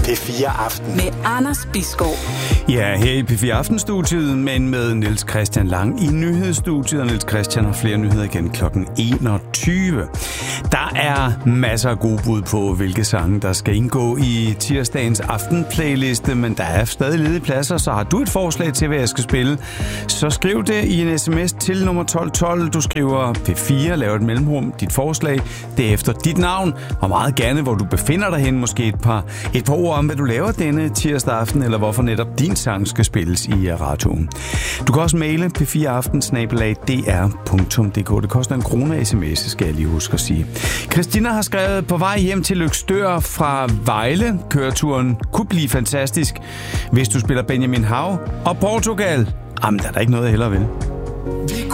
P4 Aften. Med Anders Bisgaard. Ja, her i P4 Aftenstudiet, men med Niels Christian Lang i nyhedsstudiet. Og Niels Christian har flere nyheder igen kl. 21. Der er masser af gode bud på, hvilke sange, der skal indgå i tirsdagens aftenplayliste, men der er stadig ledige pladser, så har du et forslag til, hvad jeg skal spille, så skriv det i en sms til nummer 1212. Du skriver P4, laver et mellemrum, dit forslag, derefter dit navn, og meget gerne, hvor du befinder dig hen, måske et par ord om, hvad du laver denne tirsdag aften, eller hvorfor netop din sang skal spilles i radioen. Du kan også maile p4aften@dr.dk. Det koster 1 krone sms, skal jeg lige huske at sige. Christina har skrevet: på vej hjem til Løgstør fra Vejle. Køreturen kunne blive fantastisk, hvis du spiller Benjamin Hav og Portugal. Jamen, der er der ikke noget, jeg hellere vil.